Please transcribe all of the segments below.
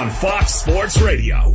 on Fox Sports Radio.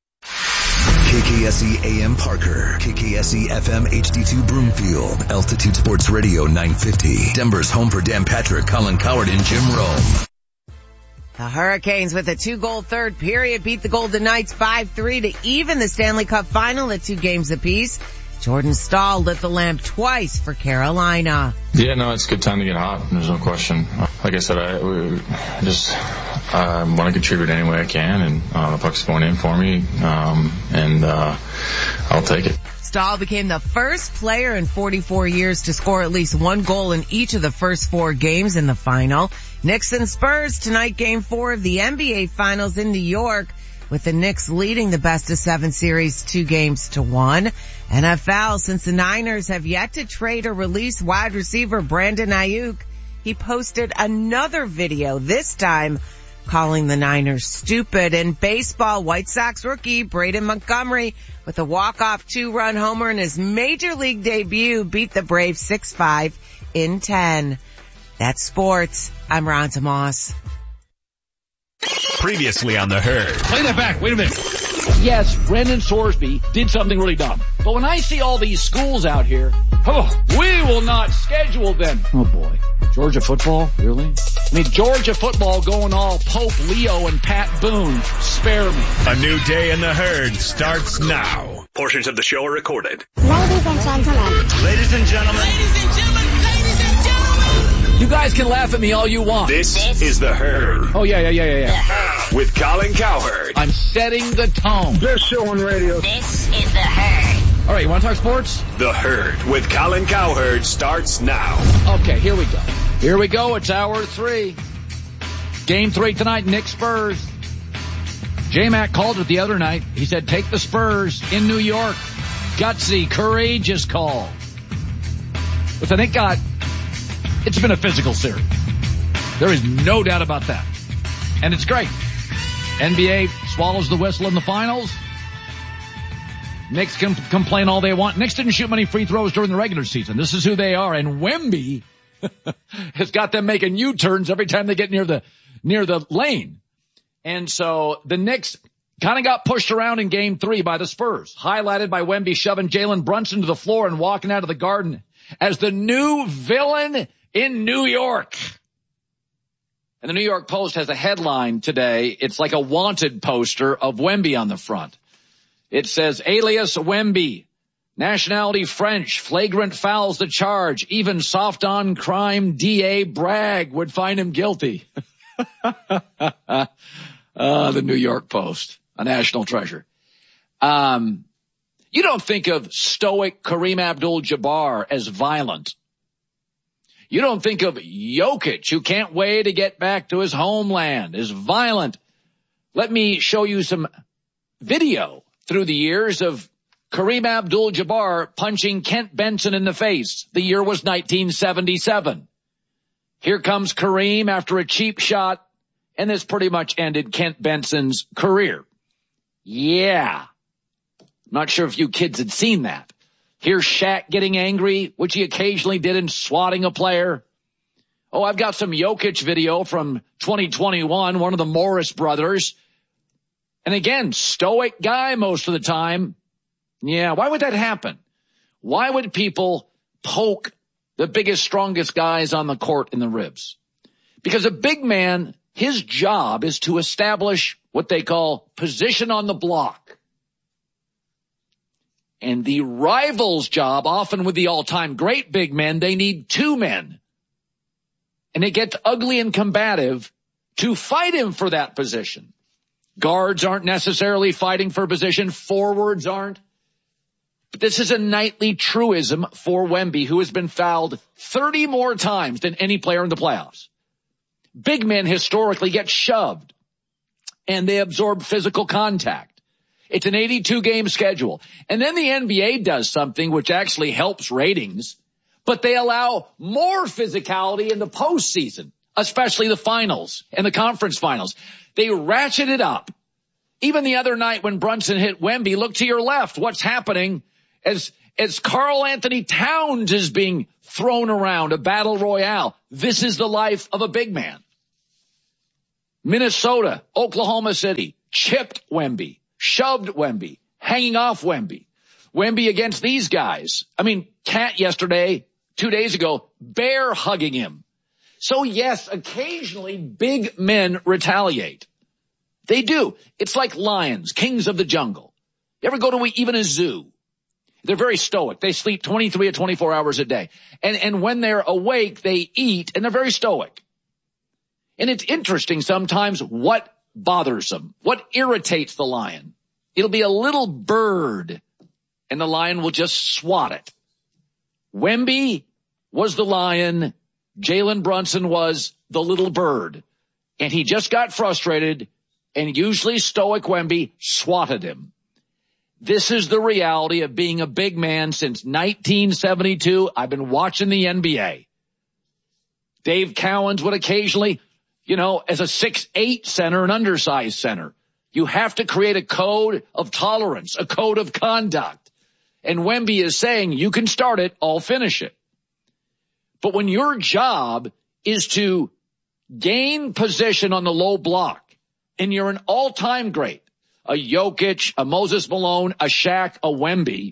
KKSE AM Parker, KKSE FM HD2 Broomfield, Altitude Sports Radio 950, Denver's home for Dan Patrick, Colin Cowherd, and Jim Rome. The Hurricanes with a 2-goal third period beat the Golden Knights 5-3 to even the Stanley Cup final at 2 games apiece. Jordan Staal lit the lamp twice for Carolina. Yeah, no, it's a good time to get hot. There's no question. Like I said, I just want to contribute any way I can, and the puck's going in for me, and I'll take it. Staal became the first player in 44 years to score at least 1 goal in each of the first 4 games in the final. Knicks and Spurs tonight, Game 4 of the NBA Finals in New York, with the Knicks leading the best-of-7 series 2-1. NFL, since the Niners have yet to trade or release wide receiver Brandon Ayuk, he posted another video, this time calling the Niners stupid. In baseball, White Sox rookie Braden Montgomery, with a walk-off 2-run homer in his major league debut, beat the Braves 6-5 in 10. That's sports. I'm Ronta Moss. Previously on The Herd. Play that back. Wait a minute. Yes, Brendan Sorsby did something really dumb. But when I see all these schools out here, we will not schedule them. Oh boy. Georgia football? Really? I mean, Georgia football going all Pope Leo and Pat Boone. Spare me. A new day in The Herd starts now. Portions of the show are recorded. Ladies and gentlemen. Ladies and gentlemen. Ladies and gentlemen. You guys can laugh at me all you want. This is The Herd. Oh, yeah. With Colin Cowherd. I'm setting the tone. Best show on radio. This is The Herd. All right, you want to talk sports? The Herd with Colin Cowherd starts now. Okay, here we go. It's hour 3. Game 3 tonight, Knicks Spurs. J-Mac called it the other night. He said, take the Spurs in New York. Gutsy, courageous call. Which I think it's been a physical series. There is no doubt about that. And it's great. NBA swallows the whistle in the finals. Knicks can complain all they want. Knicks didn't shoot many free throws during the regular season. This is who they are. And Wemby has got them making U-turns every time they get near the lane. And so the Knicks kind of got pushed around in Game 3 by the Spurs, highlighted by Wemby shoving Jalen Brunson to the floor and walking out of the Garden as the new villain in New York. And the New York Post has a headline today. It's like a wanted poster of Wemby on the front. It says, alias Wemby, nationality French, flagrant fouls the charge. Even soft on crime DA Bragg would find him guilty. The New York Post, a national treasure. You don't think of stoic Kareem Abdul-Jabbar as violent. You don't think of Jokic, who can't wait to get back to his homeland, as violent. Let me show you some video through the years of Kareem Abdul-Jabbar punching Kent Benson in the face. The year was 1977. Here comes Kareem after a cheap shot, and this pretty much ended Kent Benson's career. Yeah. Not sure if you kids had seen that. Here's Shaq getting angry, which he occasionally did in swatting a player. Oh, I've got some Jokic video from 2021, one of the Morris brothers. And again, stoic guy most of the time. Yeah, why would that happen? Why would people poke the biggest, strongest guys on the court in the ribs? Because a big man, his job is to establish what they call position on the block. And the rival's job, often with the all-time great big men, they need 2 men. And it gets ugly and combative to fight him for that position. Guards aren't necessarily fighting for position. Forwards aren't. But this is a nightly truism for Wemby, who has been fouled 30 more times than any player in the playoffs. Big men historically get shoved, and they absorb physical contact. It's an 82-game schedule. And then the NBA does something which actually helps ratings, but they allow more physicality in the postseason, especially the finals and the conference finals. They ratchet it up. Even the other night when Brunson hit Wemby, look to your left. What's happening as Karl Anthony Towns is being thrown around, a battle royale. This is the life of a big man. Minnesota, Oklahoma City, chipped Wemby, shoved Wemby, hanging off Wemby. Wemby against these guys. I mean, Cat yesterday, 2 days ago, bear hugging him. So yes, occasionally big men retaliate. They do. It's like lions, kings of the jungle. You ever go to even a zoo? They're very stoic. They sleep 23 to 24 hours a day. And when they're awake, they eat, and they're very stoic. And it's interesting sometimes what bothers them, what irritates the lion. It'll be a little bird, and the lion will just swat it. Wemby was the lion. Jalen Brunson was the little bird. And he just got frustrated, and usually stoic Wemby swatted him. This is the reality of being a big man since 1972. I've been watching the NBA. Dave Cowens would occasionally, as a 6'8" center, an undersized center. You have to create a code of tolerance, a code of conduct. And Wemby is saying, you can start it, I'll finish it. But when your job is to gain position on the low block, and you're an all-time great, a Jokic, a Moses Malone, a Shaq, a Wemby,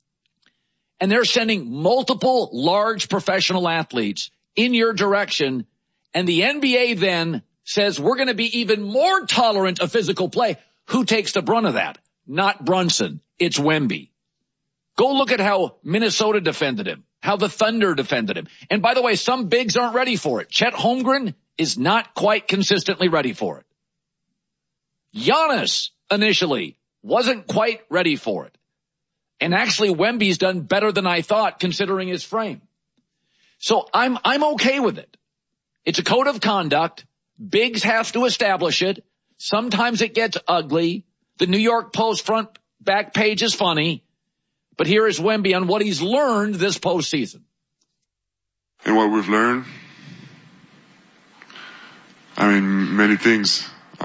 and they're sending multiple large professional athletes in your direction, and the NBA then says we're going to be even more tolerant of physical play. Who takes the brunt of that? Not Brunson. It's Wemby. Go look at how Minnesota defended him, how the Thunder defended him. And by the way, some bigs aren't ready for it. Chet Holmgren is not quite consistently ready for it. Giannis initially wasn't quite ready for it. And actually Wemby's done better than I thought considering his frame. So I'm okay with it. It's a code of conduct. Bigs have to establish it. Sometimes it gets ugly. The New York Post front back page is funny. But here is Wemby on what he's learned this postseason. And what we've learned, many things.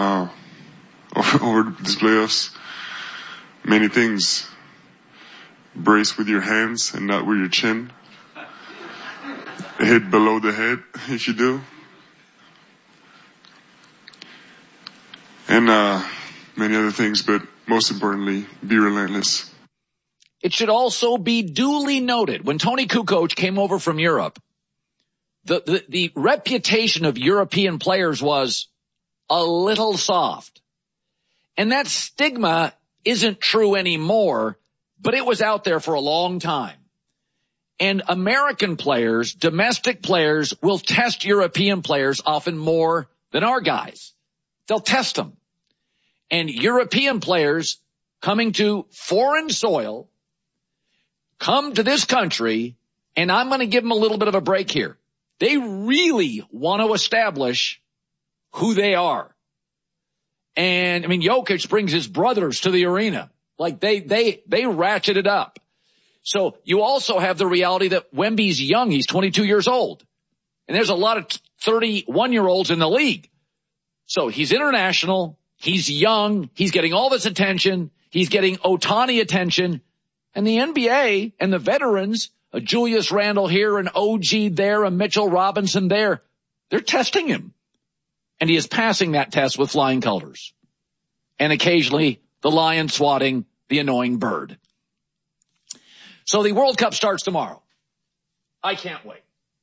Over these playoffs, many things. Brace with your hands and not with your chin. Hit below the head if you do. And many other things, but most importantly, be relentless. It should also be duly noted, when Tony Kukoc came over from Europe, the reputation of European players was a little soft. And that stigma isn't true anymore, but it was out there for a long time. And American players, domestic players, will test European players often more than our guys. They'll test them. And European players coming to foreign soil come to this country, and I'm going to give them a little bit of a break here. They really want to establish who they are. And Jokic brings his brothers to the arena. Like they ratchet it up. So you also have the reality that Wemby's young. He's 22 years old. And there's a lot of 31-year-olds in the league. So he's international. He's young. He's getting all this attention. He's getting Ohtani attention. And the NBA and the veterans, a Julius Randle here, an OG there, a Mitchell Robinson there, they're testing him. And he is passing that test with flying colors. And occasionally the lion swatting the annoying bird. So the World Cup starts tomorrow. I can't wait.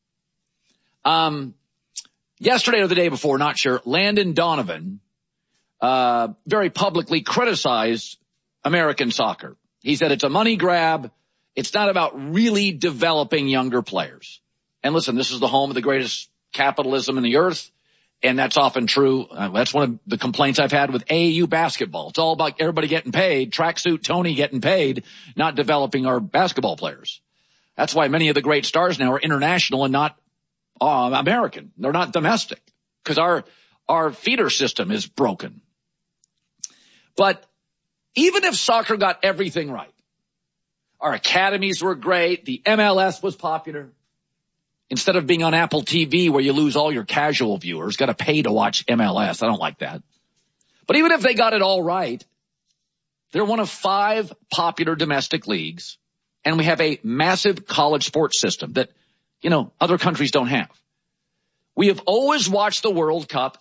Yesterday or the day before, not sure, Landon Donovan very publicly criticized American soccer. He said it's a money grab. It's not about really developing younger players. And listen, this is the home of the greatest capitalism in the earth. And that's often true. That's one of the complaints I've had with AAU basketball. It's all about everybody getting paid, tracksuit Tony getting paid, not developing our basketball players. That's why many of the great stars now are international and not American. They're not domestic because our feeder system is broken. But even if soccer got everything right, our academies were great, the MLS was popular. Instead of being on Apple TV where you lose all your casual viewers, got to pay to watch MLS. I don't like that. But even if they got it all right, they're one of 5 popular domestic leagues, and we have a massive college sports system that, other countries don't have. We have always watched the World Cup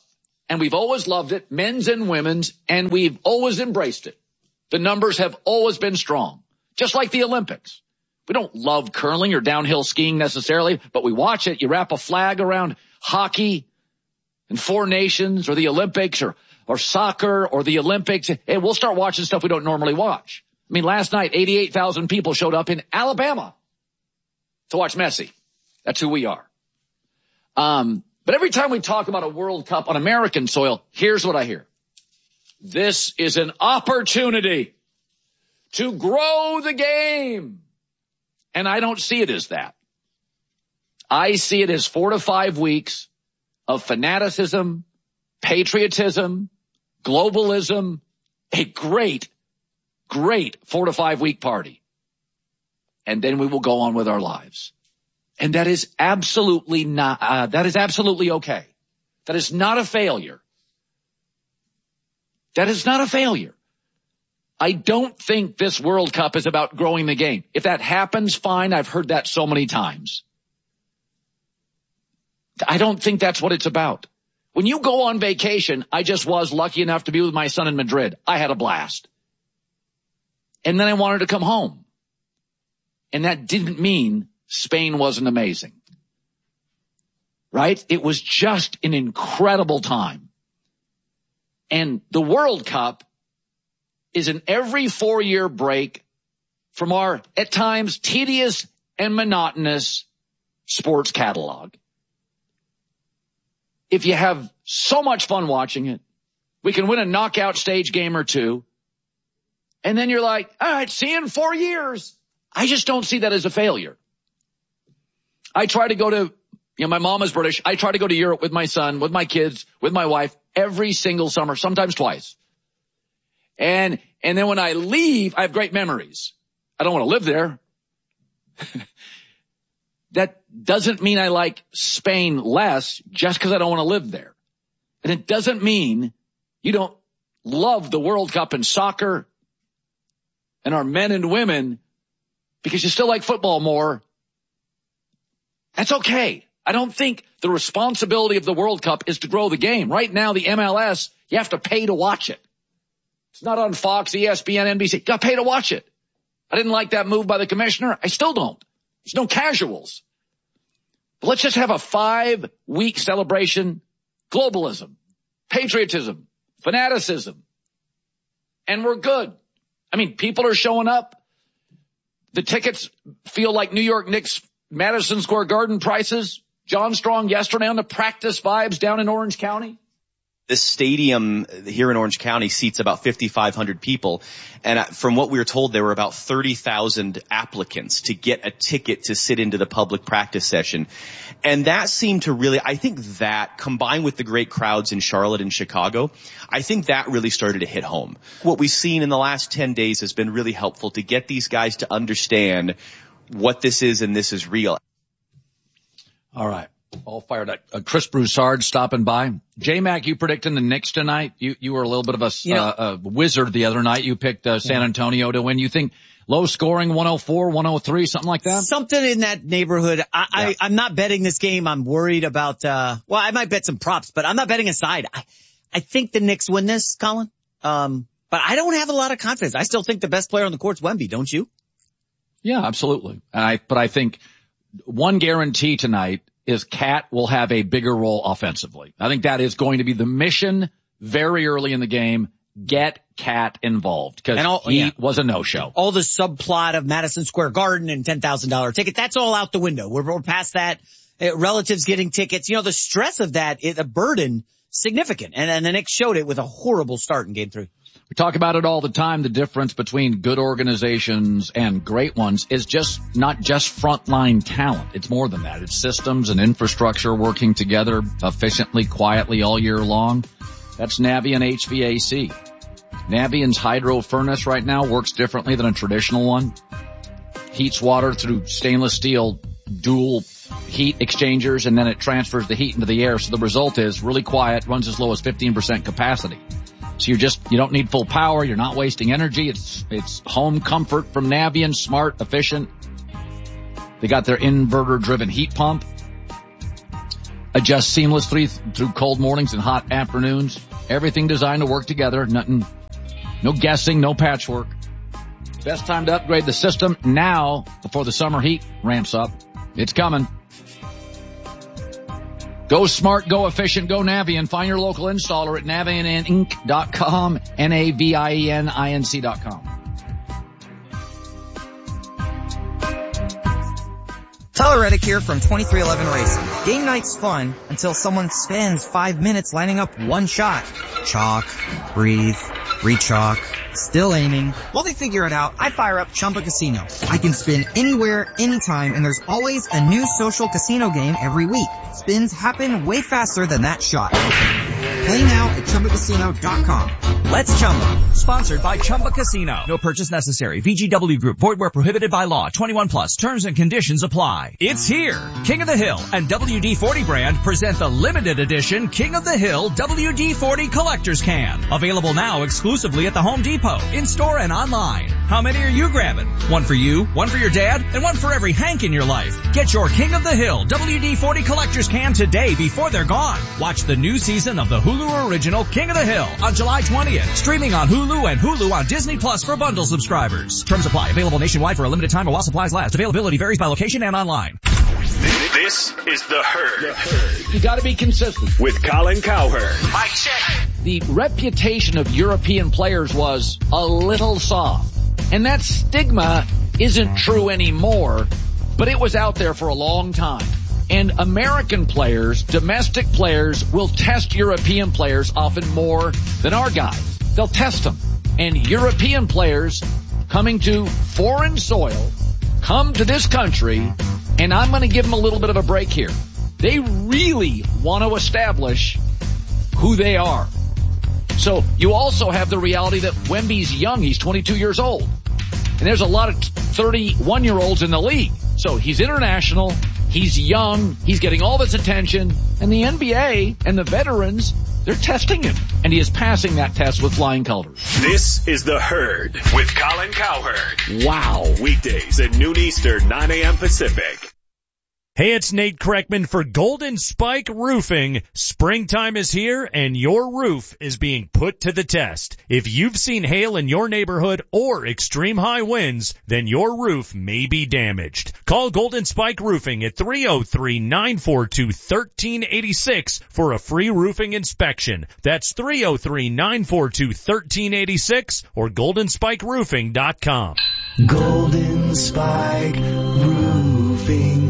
and we've always loved it, men's and women's, and we've always embraced it. The numbers have always been strong, just like the Olympics. We don't love curling or downhill skiing necessarily, but we watch it. You wrap a flag around hockey and Four Nations or the Olympics or soccer or the Olympics, and we'll start watching stuff we don't normally watch. I mean, last night, 88,000 people showed up in Alabama to watch Messi. That's who we are. But every time we talk about a World Cup on American soil, here's what I hear. This is an opportunity to grow the game. And I don't see it as that. I see it as 4 to 5 weeks of fanaticism, patriotism, globalism, a great 4 to 5 week party. And then we will go on with our lives. And that is absolutely that is absolutely okay. That is not a failure. That is not a failure. I don't think this World Cup is about growing the game. If that happens, fine. I've heard that so many times. I don't think that's what it's about. When you go on vacation, I just was lucky enough to be with my son in Madrid. I had a blast. And then I wanted to come home. And that didn't mean Spain wasn't amazing. Right? It was just an incredible time. And the World Cup is an every 4-year break from our, at times, tedious and monotonous sports catalog. If you have so much fun watching it, we can win a knockout stage game or two. And then you're like, all right, see you in 4 years. I just don't see that as a failure. I try to go to, my mom is British. I try to go to Europe with my son, with my kids, with my wife every single summer, sometimes twice. And then when I leave, I have great memories. I don't want to live there. That doesn't mean I like Spain less just because I don't want to live there. And it doesn't mean you don't love the World Cup and soccer and our men and women because you still like football more. That's okay. I don't think the responsibility of the World Cup is to grow the game. Right now, the MLS, you have to pay to watch it. It's not on Fox, ESPN, NBC. You got to pay to watch it. I didn't like that move by the commissioner. I still don't. There's no casuals. But let's just have a 5-week celebration. Globalism, patriotism, fanaticism. And we're good. I mean, people are showing up. The tickets feel like New York Knicks Madison Square Garden prices. John Strong yesterday on the practice vibes down in Orange County. This stadium here in Orange County seats about 5,500 people. And from what we were told, there were about 30,000 applicants to get a ticket to sit into the public practice session. And that seemed to really, I think that combined with the great crowds in Charlotte and Chicago, I think that really started to hit home. What we've seen in the last 10 days has been really helpful to get these guys to understand what this is and this is real. All right. All fired up. Chris Broussard stopping by. J-Mac, you predicting the Knicks tonight? You were a little bit of a wizard the other night. You picked San Antonio to win. You think low scoring, 104, 103, something like that? Something in that neighborhood. I'm not betting this game. I'm worried about, I might bet some props, but I'm not betting a side. I think the Knicks win this, Colin. But I don't have a lot of confidence. I still think the best player on the court's Wemby, don't you? Yeah, absolutely. But I think one guarantee tonight is Cat will have a bigger role offensively. I think that is going to be the mission very early in the game. Get Cat involved because he was a no-show. All the subplot of Madison Square Garden and $10,000 ticket, that's all out the window. We're past that. Relatives getting tickets. The stress of that is a burden, significant. And the Knicks showed it with a horrible start in Game 3. We talk about it all the time. The difference between good organizations and great ones is just not just frontline talent. It's more than that. It's systems and infrastructure working together efficiently, quietly all year long. That's Navien HVAC. Navien's hydro furnace right now works differently than a traditional one. Heats water through stainless steel dual heat exchangers, and then it transfers the heat into the air. So the result is really quiet, runs as low as 15% capacity. So you don't need full power. You're not wasting energy. It's home comfort from Navien, smart, efficient. They got their inverter driven heat pump. adjust seamlessly through cold mornings and hot afternoons. Everything designed to work together. Nothing, no guessing, no patchwork. Best time to upgrade the system now before the summer heat ramps up. It's coming. Go smart, go efficient, go Navien. Find your local installer at navieninc.com, NAVIENINC.com. Tyler Reddick here from 2311 Racing. Game night's fun until someone spends 5 minutes lining up one shot. Chalk, breathe, re-chalk, still aiming. While they figure it out, I fire up Chumba Casino. I can spin anywhere, anytime, and there's always a new social casino game every week. Spins happen way faster than that shot. Play now at ChumbaCasino.com. Let's Chumba. Sponsored by Chumba Casino. No purchase necessary. VGW Group. Void where prohibited by law. 21 plus. Terms and conditions apply. It's here. King of the Hill and WD-40 brand present the limited edition King of the Hill WD-40 Collector's Can. Available now exclusively at the Home Depot, in-store and online. How many are you grabbing? One for you, one for your dad, and one for every Hank in your life. Get your King of the Hill WD-40 Collector's Can today before they're gone. Watch the new season of the Hulu original King of the Hill on July 20th. Streaming on Hulu and Hulu on Disney Plus for bundle subscribers. Terms apply. Available nationwide for a limited time while supplies last. Availability varies by location and online. This is The Herd. You gotta be consistent. With Colin Cowherd. Mic check. The reputation of European players was a little soft. And that stigma isn't true anymore, but it was out there for a long time. And American players, domestic players, will test European players often more than our guys. They'll test them. And European players coming to foreign soil come to this country, and I'm going to give them a little bit of a break here. They really want to establish who they are. So you also have the reality that Wemby's young. He's 22 years old. And there's a lot of 31-year-olds in the league. So he's international. He's young. He's getting all this attention. And the NBA and the veterans, they're testing him. And he is passing that test with flying colors. This is The Herd with Colin Cowherd. Wow. Weekdays at noon Eastern, 9 a.m. Pacific. Hey, it's Nate Kreckman for Golden Spike Roofing. Springtime is here and your roof is being put to the test. If you've seen hail in your neighborhood or extreme high winds, then your roof may be damaged. Call Golden Spike Roofing at 303-942-1386 for a free roofing inspection. That's 303-942-1386 or goldenspikeroofing.com. Golden Spike Roofing.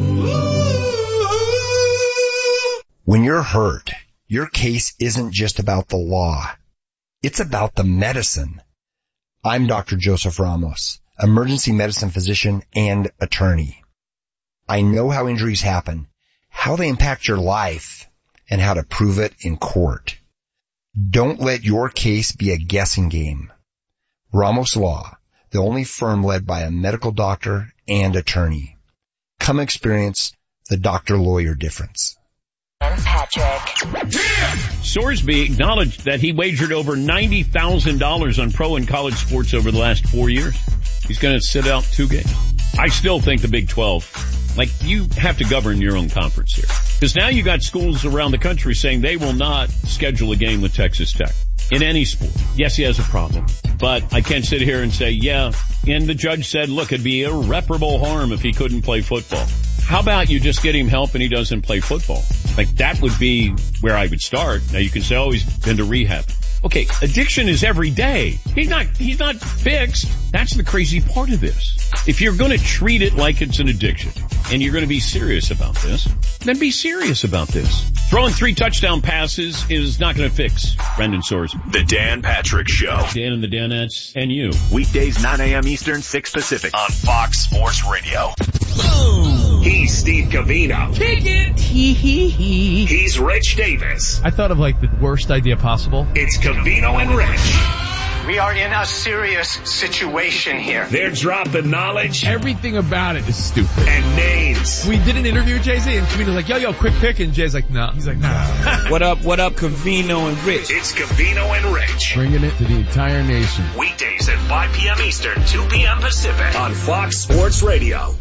When you're hurt, your case isn't just about the law. It's about the medicine. I'm Dr. Joseph Ramos, emergency medicine physician and attorney. I know how injuries happen, how they impact your life, and how to prove it in court. Don't let your case be a guessing game. Ramos Law, the only firm led by a medical doctor and attorney. Come experience the doctor-lawyer difference. Patrick. Sorsby acknowledged that he wagered over $90,000 on pro and college sports over the last 4 years. He's going to sit out 2 games. I still think the Big 12, you have to govern your own conference here. Because now you got schools around the country saying they will not schedule a game with Texas Tech in any sport. Yes, he has a problem, but I can't sit here and say, yeah. And the judge said, look, it'd be irreparable harm if he couldn't play football. How about you just get him help and he doesn't play football? That would be where I would start. Now you can say, oh, he's been to rehab. Okay, addiction is every day. He's not fixed. That's the crazy part of this. If you're going to treat it like it's an addiction and you're going to be serious about this, then be serious about this. Throwing 3 touchdown passes is not going to fix Brendan Sorsby. The Dan Patrick Show. Dan and the Danettes and you. Weekdays 9 a.m. Eastern, 6 Pacific on Fox Sports Radio. Boom. He's Steve Covino. Kick it. He's Rich Davis. I thought of the worst idea possible. It's Covino and Rich. We are in a serious situation here. They're dropping knowledge. Everything about it is stupid. And names. We did an interview with Jay-Z and Covino's like, yo, quick pick. And Jay's like, no. He's like, nah. What up, Covino and Rich? It's Covino and Rich. Bringing it to the entire nation. Weekdays at 5 p.m. Eastern, 2 p.m. Pacific on Fox Sports Radio.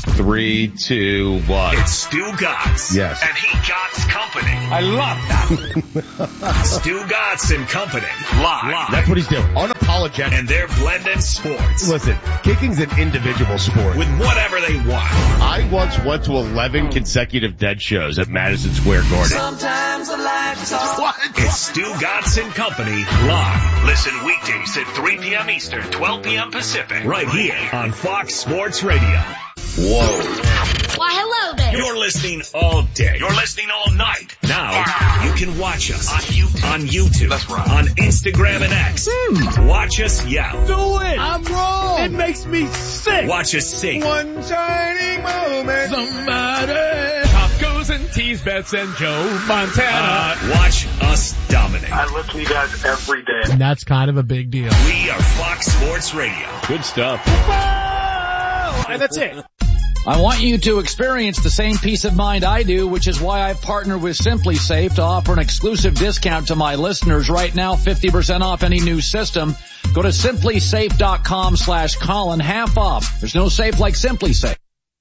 3, 2, 1. It's Stu Gotts. Yes. And he Gotts Company. I love that. Stu Gotts and Company. Live. That's what he's doing. Unapologetic. And they're blending sports. Listen, kicking's an individual sport. With whatever they want. I once went to 11 consecutive Dead shows at Madison Square Garden. Sometimes I like to talk. What? It's Stu Gotts and Company live. Listen weekdays at 3 p.m. Eastern, 12 p.m. Pacific. Right here on Fox Sports Radio. Whoa. Why, hello there. You're listening all day. You're listening all night. Now, you can watch us on YouTube. That's right. On Instagram and X. Watch us yell. Do it. I'm wrong. It makes me sick. Watch us sing. One shining moment. Somebody. Tacos and teas, Bets and Joe Montana. Watch us dominate. I listen to you guys every day. And that's kind of a big deal. We are Fox Sports Radio. Good stuff. And that's it. I want you to experience the same peace of mind I do, which is why I've partnered with Simply Safe to offer an exclusive discount to my listeners right now, 50% off any new system. Go to simplysafe.com/Colin, half off. There's no safe like Simply Safe.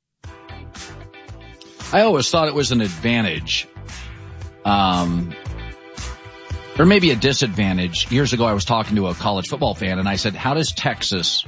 I always thought it was an advantage, or maybe a disadvantage. Years ago, I was talking to a college football fan, and I said, how does Texas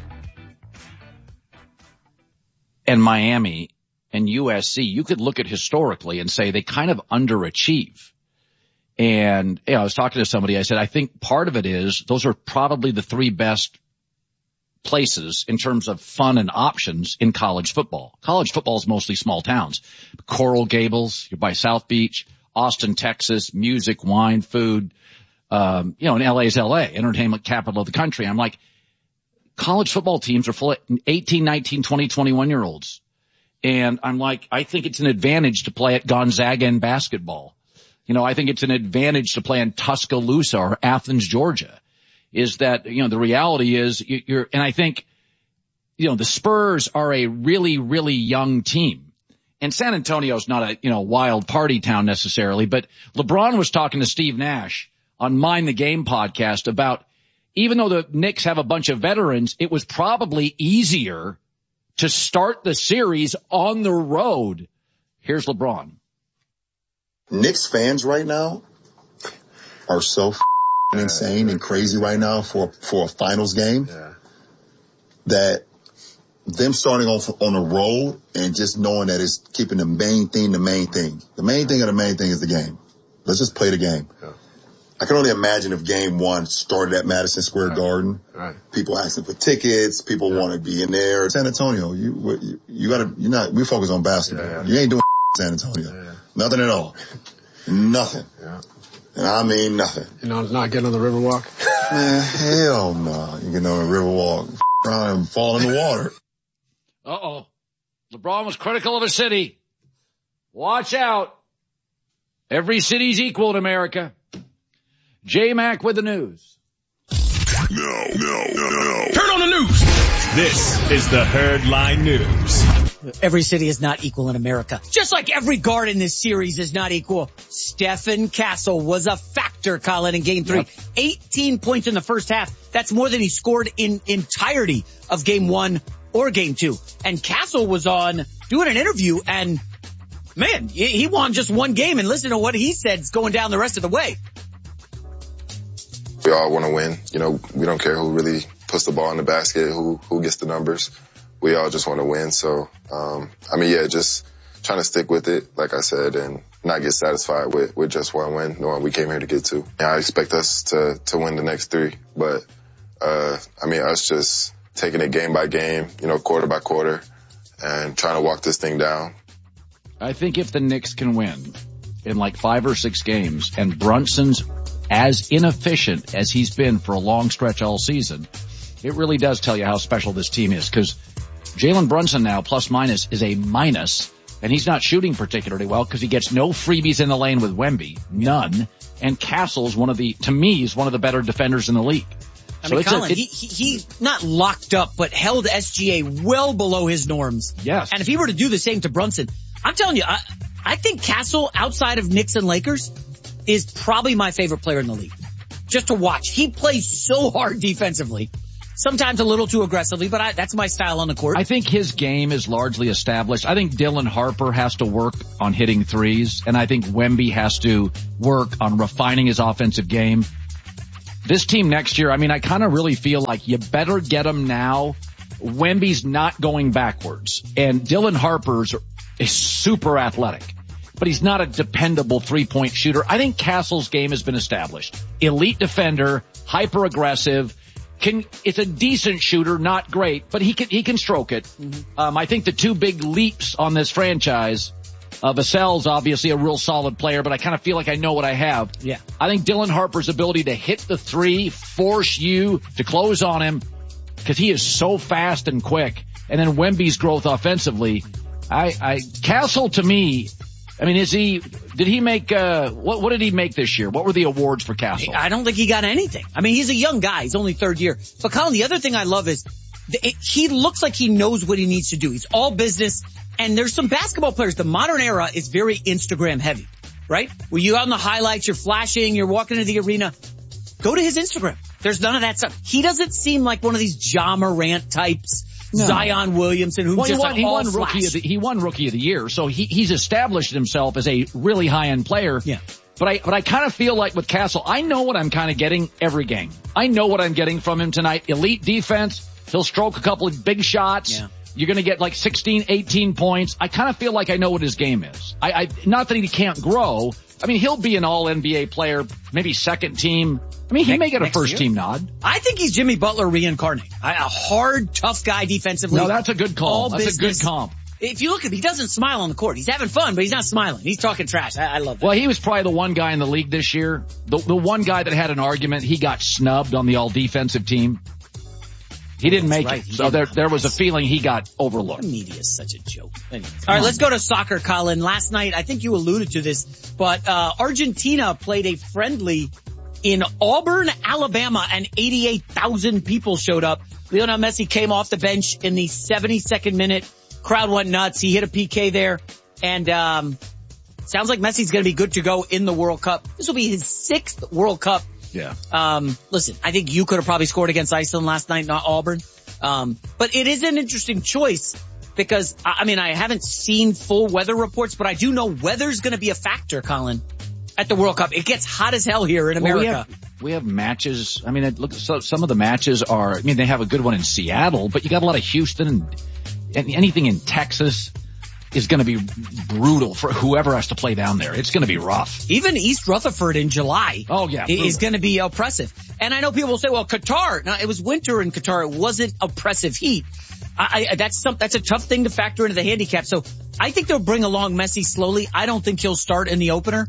and Miami and USC, you could look at historically and say they kind of underachieve. And I was talking to somebody, I said, I think part of it is those are probably the three best places in terms of fun and options in college football. College football is mostly small towns. Coral Gables, you're by South Beach, Austin, Texas, music, wine, food, and LA is LA, entertainment capital of the country. I'm like, college football teams are full of 18, 19, 20, 21-year-olds. And I'm like, I think it's an advantage to play at Gonzaga in basketball. I think it's an advantage to play in Tuscaloosa or Athens, Georgia. Is that, the reality is and I think, the Spurs are a really, really young team. And San Antonio's not a, wild party town necessarily, but LeBron was talking to Steve Nash on Mind the Game podcast about, even though the Knicks have a bunch of veterans, it was probably easier to start the series on the road. Here's LeBron. Knicks fans right now are so insane and crazy right now for a finals game that them starting off on the road and just knowing that it's keeping the main thing the main thing. The main thing of the main thing is the game. Let's just play the game. Yeah. I can only imagine if game one started at Madison Square Garden. Right. People asking for tickets. People want to be in there. San Antonio, we focus on basketball. Yeah. You ain't doing San Antonio. Yeah. Nothing at all. Nothing. Yeah. And I mean nothing. Not getting on the Riverwalk? Man, hell no. You get on the Riverwalk, trying to fall in the water. Uh-oh. LeBron was critical of a city. Watch out. Every city's equal in America. J-Mac with the news. No. Turn on the news. This is the Herdline News. Every city is not equal in America. Just like every guard in this series is not equal. Stephen Castle was a factor, Colin, in game 3. Yep. 18 points in the first half. That's more than he scored in entirety of game 1 or game 2. And Castle was on doing an interview, and man, he won just one game, and listen to what he said going down the rest of the way. We all want to win. We don't care who really puts the ball in the basket, who gets the numbers. We all just want to win. So, just trying to stick with it, like I said, and not get satisfied with just one win, knowing we came here to get two. I expect us to win the next 3, but, us just taking it game by game, quarter by quarter, and trying to walk this thing down. I think if the Knicks can win in like 5 or 6 games, and Brunson's as inefficient as he's been for a long stretch all season, it really does tell you how special this team is, because Jalen Brunson now, plus minus, is a minus, and he's not shooting particularly well because he gets no freebies in the lane with Wemby, none, and Castle's one of the better defenders in the league. Colin, he not locked up, but held SGA well below his norms. Yes. And if he were to do the same to Brunson, I'm telling you, I think Castle, outside of Knicks and Lakers, is probably my favorite player in the league. Just to watch. He plays so hard defensively. sometimes a little too aggressively, but that's my style on the court. I think his game is largely established. I think Dylan Harper has to work on hitting threes, and I think Wemby has to work on refining his offensive game. This team next year, I mean, I kind of really feel like you better get him now. Wemby's not going backwards, and Dylan Harper's is super athletic, but he's not a dependable three-point shooter. I think Castle's game has been established. Elite defender, hyper-aggressive. It's a decent shooter, not great, but he can stroke it. I think the two big leaps on this franchise, Vassell's obviously a real solid player, but I kind of feel like I know what I have. Yeah. I think Dylan Harper's ability to hit the three, force you to close on him, because he is so fast and quick, and then Wemby's growth offensively. Castle to me, I mean, did he make, what did he make this year? What were the awards for Castle? I don't think he got anything. I mean, he's a young guy. He's only third year. But Colin, the other thing I love is he looks like he knows what he needs to do. He's all business. And there's some basketball players. The modern era is very Instagram heavy, right? Where you're on the highlights, you're flashing, you're walking into the arena. Go to his Instagram. There's none of that stuff. He doesn't seem like one of these Ja Morant types. No. Zion Williamson, who just he won Rookie of the Year, so he's established himself as a really high-end player. Yeah. But I kind of feel like with Castle, I know what I'm kind of getting every game. I know what I'm getting from him tonight. Elite defense. He'll stroke a couple of big shots. Yeah. You're going to get like 16, 18 points. I kind of feel like I know what his game is. Not that he can't grow. I mean, he'll be an all-NBA player, maybe second team. I mean, he may get a first-team nod. I think he's Jimmy Butler reincarnate. A hard, tough guy defensively. No, that's a good call. That's a good comp. If you look at him, he doesn't smile on the court. He's having fun, but he's not smiling. He's talking trash. I love that. Well, he was probably the one guy in the league this year. The one guy that had an argument. He got snubbed on the all-defensive team. He didn't make it. So there was a feeling he got overlooked. The media is such a joke. Anyway. All right, let's go to soccer, Colin. Last night, I think you alluded to this, but Argentina played a friendly in Auburn, Alabama, and 88,000 people showed up. Lionel Messi came off the bench in the 72nd minute. Crowd went nuts. He hit a PK there. And sounds like Messi's going to be good to go in the World Cup. This will be his 6th World Cup. Yeah. Listen, I think you could have probably scored against Iceland last night, not Auburn. But it is an interesting choice because, I mean, I haven't seen full weather reports, but I do know weather's going to be a factor, Colin, at the World Cup. It gets hot as hell here in America. We have matches. I mean, some of the matches are, I mean, they have a good one in Seattle, but you got a lot of Houston and anything in Texas is going to be brutal for whoever has to play down there. It's going to be rough. Even East Rutherford in July. Oh yeah. Is going to be oppressive. And I know people will say, well, Qatar, now it was winter in Qatar. It wasn't oppressive heat. That's a tough thing to factor into the handicap. So I think they'll bring along Messi slowly. I don't think he'll start in the opener.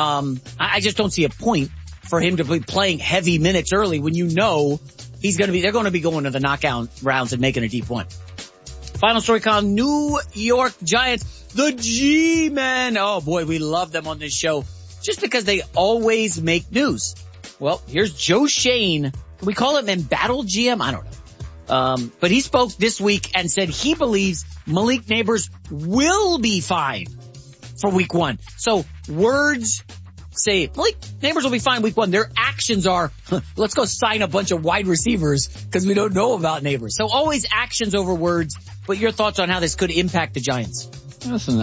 I just don't see a point for him to be playing heavy minutes early when you know they're going to be going to the knockout rounds and making a deep one. Final story, Colin. New York Giants, the G-Men. Oh boy, we love them on this show just because they always make news. Well, here's Joe Shane. Can we call him embattled GM? I don't know. But he spoke this week and said he believes Malik Neighbors will be fine for week 1. So words say Malik Neighbors will be fine week 1. Their actions are, let's go sign a bunch of wide receivers because we don't know about Neighbors. So always actions over words. But your thoughts on how this could impact the Giants? Listen,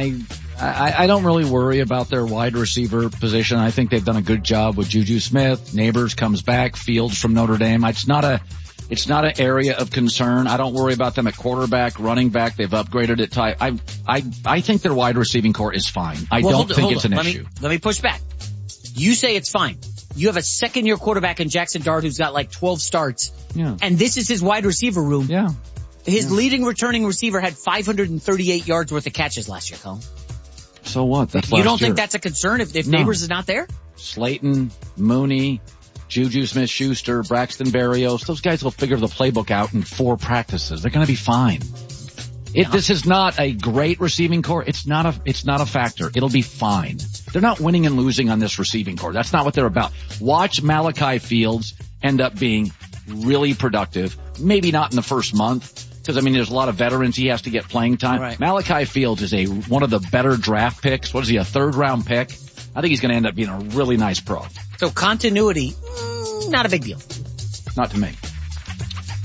I don't really worry about their wide receiver position. I think they've done a good job with Juju Smith. Neighbors comes back. Fields from Notre Dame. It's not an area of concern. I don't worry about them at quarterback, running back. They've upgraded it. I think their wide receiving core is fine. I don't think it's an issue. Let me push back. You say it's fine. You have a second-year quarterback in Jackson Dart who's got like 12 starts. Yeah. And this is his wide receiver room. Yeah. His leading returning receiver had 538 yards worth of catches last year, Colin. So what? That's you don't think that's a concern if Neighbors is not there? Slayton, Mooney, Juju Smith-Schuster, Braxton Berrios, those guys will figure the playbook out in 4 practices. They're going to be fine. This is not a great receiving core. It's not a factor. It'll be fine. They're not winning and losing on this receiving core. That's not what they're about. Watch Malachi Fields end up being really productive. Maybe not in the first month. Because, I mean, there's a lot of veterans. He has to get playing time. Right. Malachi Fields is one of the better draft picks. What is he, a 3rd-round pick? I think he's going to end up being a really nice pro. So continuity, not a big deal. Not to me.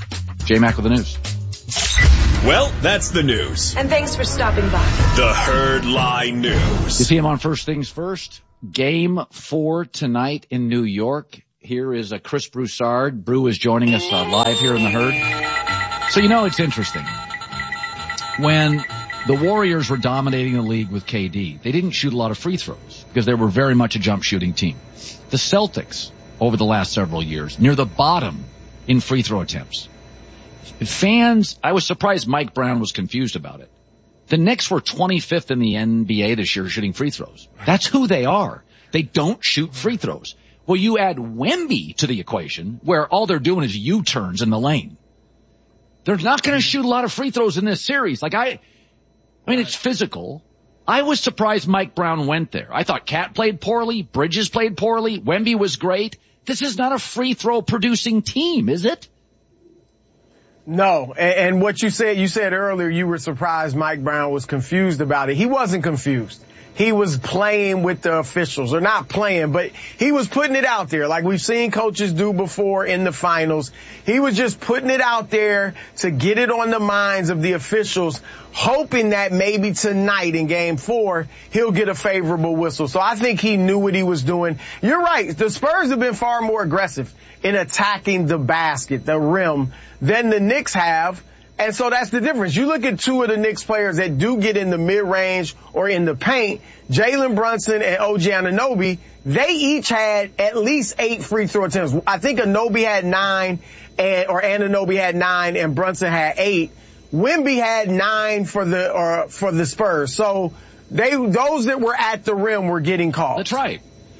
J-Mac with the news. Well, that's the news. And thanks for stopping by. The Herd Lie News. You see him on First Things First. Game 4 tonight in New York. Here is Chris Broussard. Brew is joining us live here in the Herd. So it's interesting. When the Warriors were dominating the league with KD, they didn't shoot a lot of free throws because they were very much a jump shooting team. The Celtics, over the last several years, near the bottom in free throw attempts. Fans, I was surprised Mike Brown was confused about it. The Knicks were 25th in the NBA this year shooting free throws. That's who they are. They don't shoot free throws. Well, you add Wemby to the equation, where all they're doing is U-turns in the lane. They're not going to shoot a lot of free throws in this series. I mean, it's physical. I was surprised Mike Brown went there. I thought Cat played poorly, Bridges played poorly, Wemby was great. This is not a free throw producing team, is it? No, and what you said earlier, you were surprised Mike Brown was confused about it. He wasn't confused. He was playing with the officials, or not playing, but he was putting it out there like we've seen coaches do before in the finals. He was just putting it out there to get it on the minds of the officials, hoping that maybe tonight in Game 4, he'll get a favorable whistle. So I think he knew what he was doing. You're right. The Spurs have been far more aggressive in attacking the basket, the rim, than the Knicks have. And so that's the difference. You look at two of the Knicks players that do get in the mid-range or in the paint, Jalen Brunson and OG Anunoby, they each had at least 8 free throw attempts. I think Anunoby had 9 Anunoby had 9 and Brunson had 8. Wemby had 9 for the Spurs. So those that were at the rim were getting called. That's right.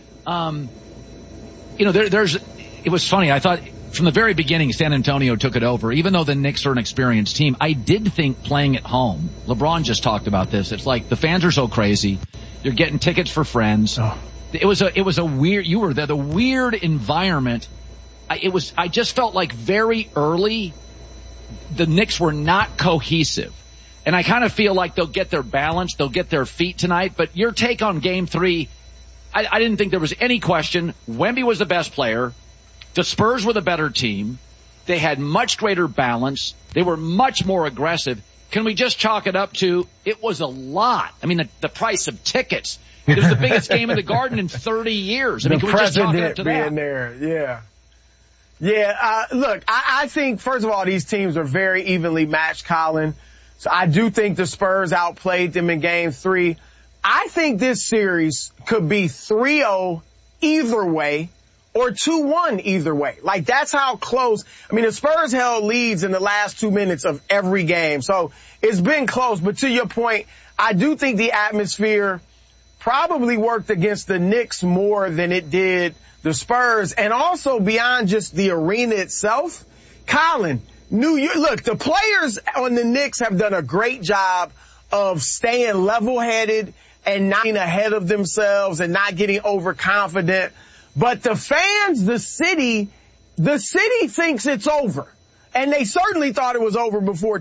It was funny. I thought from the very beginning, San Antonio took it over. Even though the Knicks are an experienced team, I did think playing at home, LeBron just talked about this. It's like the fans are so crazy. You're getting tickets for friends. Oh. It was a weird, you were there, the weird environment. I just felt like very early, the Knicks were not cohesive. And I kind of feel like they'll get their balance, they'll get their feet tonight. But your take on Game 3, I didn't think there was any question. Wemby was the best player. The Spurs were the better team. They had much greater balance. They were much more aggressive. Can we just chalk it up to, it was a lot. I mean, the price of tickets. It was the biggest game in the Garden in 30 years. I mean, can we just chalk it up to that? There. Yeah. Look, I think, first of all, these teams are very evenly matched, Colin. So I do think the Spurs outplayed them in Game 3. I think this series could be 3-0 either way, or 2-1 either way. Like, that's how close. I mean, the Spurs held leads in the last 2 minutes of every game. So it's been close. But to your point, I do think the atmosphere probably worked against the Knicks more than it did the Spurs. And also beyond just the arena itself, Colin, New York, look, the players on the Knicks have done a great job of staying level-headed and not getting ahead of themselves and not getting overconfident. But the fans, the city thinks it's over. And they certainly thought it was over before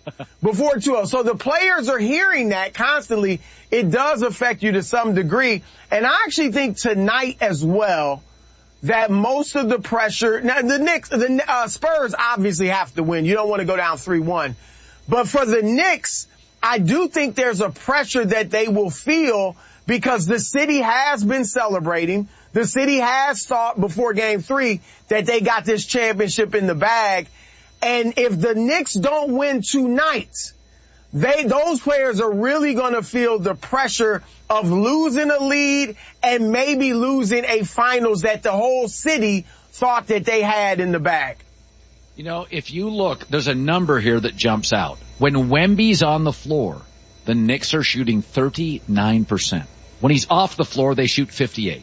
2-0. So the players are hearing that constantly. It does affect you to some degree. And I actually think tonight as well that most of the pressure, now the Spurs obviously have to win. You don't want to go down 3-1. But for the Knicks, I do think there's a pressure that they will feel because the city has been celebrating. The city has thought before Game 3 that they got this championship in the bag. And if the Knicks don't win tonight, those players are really going to feel the pressure of losing a lead and maybe losing a finals that the whole city thought that they had in the bag. You know, if you look, there's a number here that jumps out. When Wemby's on the floor, the Knicks are shooting 39%. When he's off the floor, they shoot 58%.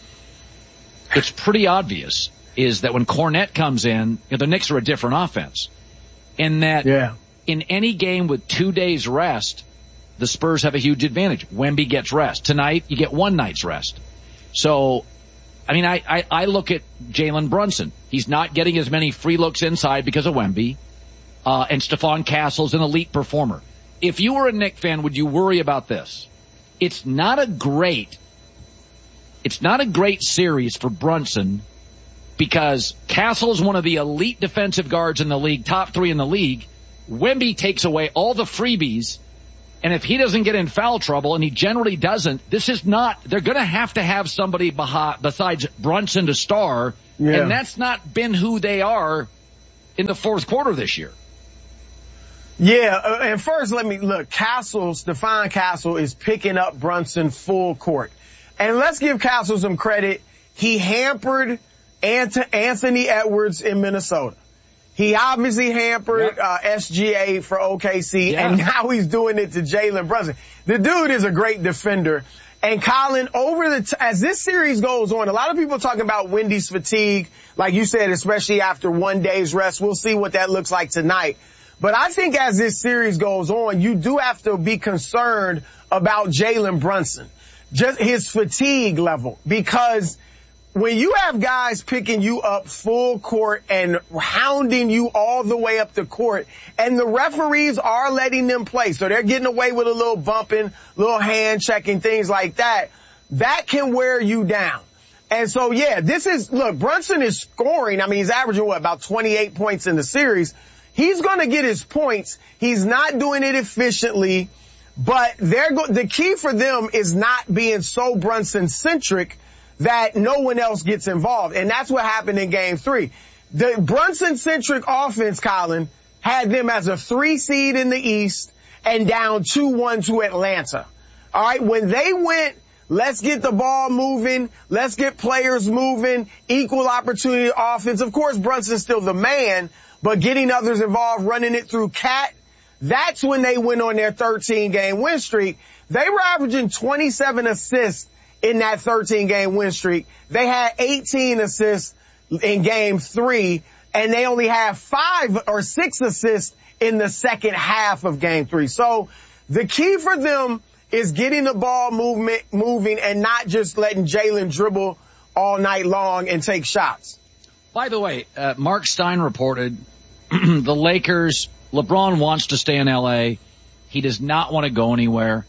It's pretty obvious is that when Kornet comes in, the Knicks are a different offense. And that in any game with 2 days rest, the Spurs have a huge advantage. Wemby gets rest. Tonight, you get 1 night's rest. So, I mean, I look at Jalen Brunson. He's not getting as many free looks inside because of Wemby. And Stephon Castle's an elite performer. If you were a Knicks fan, would you worry about this? It's not a great series for Brunson because Castle is one of the elite defensive guards in the league, top 3 in the league. Wemby takes away all the freebies, and if he doesn't get in foul trouble, and he generally doesn't, they're going to have somebody besides Brunson to star, and that's not been who they are in the fourth quarter this year. Yeah, and first Stephon Castle is picking up Brunson full court. And let's give Castle some credit. He hampered Anthony Edwards in Minnesota. He obviously hampered SGA for OKC, and now he's doing it to Jalen Brunson. The dude is a great defender. And Colin, as this series goes on, a lot of people are talking about Wendy's fatigue, like you said, especially after one day's rest. We'll see what that looks like tonight. But I think as this series goes on, you do have to be concerned about Jalen Brunson, just his fatigue level, because when you have guys picking you up full court and hounding you all the way up the court, and the referees are letting them play, so they're getting away with a little bumping, little hand checking, things like that, that can wear you down. And so, Brunson is scoring. I mean, he's averaging, about 28 points in the series. He's going to get his points. He's not doing it efficiently, but the key for them is not being so Brunson-centric that no one else gets involved. And that's what happened in Game 3. The Brunson-centric offense, Colin, had them as a 3 seed in the East and down 2-1 to Atlanta. All right, when they went, let's get the ball moving, let's get players moving, equal opportunity offense. Of course, Brunson's still the man, but getting others involved, running it through Cat, that's when they went on their 13-game win streak. They were averaging 27 assists in that 13-game win streak. They had 18 assists in Game 3, and they only have 5 or 6 assists in the second half of Game 3. So the key for them is getting the ball moving and not just letting Jalen dribble all night long and take shots. By the way, Mark Stein reported the Lakers, LeBron wants to stay in L.A. He does not want to go anywhere.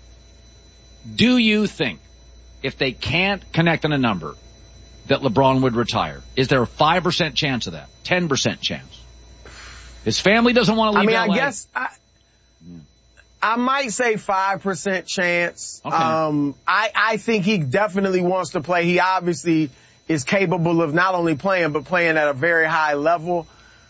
Do you think, if they can't connect on a number, that LeBron would retire? Is there a 5% chance of that? 10% chance? His family doesn't want to leave LA. I guess I might say 5% chance. Okay. I think he definitely wants to play. He obviously is capable of not only playing, but playing at a very high level.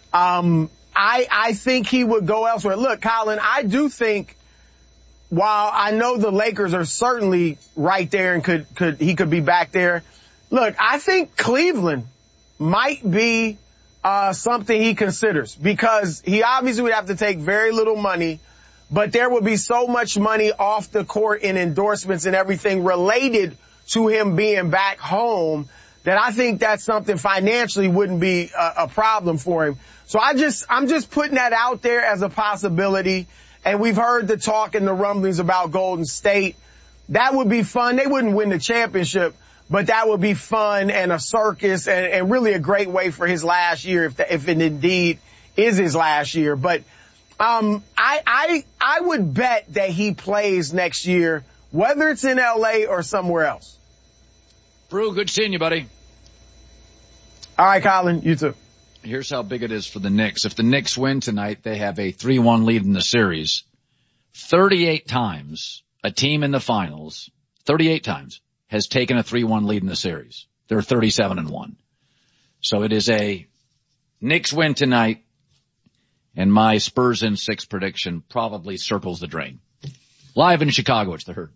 I think he would go elsewhere. Look, Colin, I do think, while I know the Lakers are certainly right there and he could be back there. Look, I think Cleveland might be something he considers, because he obviously would have to take very little money, but there would be so much money off the court in endorsements and everything related to him being back home that I think that's something financially wouldn't be a problem for him. So I'm just putting that out there as a possibility. And we've heard the talk and the rumblings about Golden State. That would be fun. They wouldn't win the championship, but that would be fun and a circus and really a great way for his last year, if it indeed is his last year. But I would bet that he plays next year, whether it's in LA or somewhere else. Brew, good seeing you, buddy. All right, Colin, you too. Here's how big it is for the Knicks. If the Knicks win tonight, they have a 3-1 lead in the series. 38 times a team in the finals, 38 times, has taken a 3-1 lead in the series. They're 37-1. So it is a Knicks win tonight, and my Spurs in 6 prediction probably circles the drain. Live in Chicago, it's The Herd.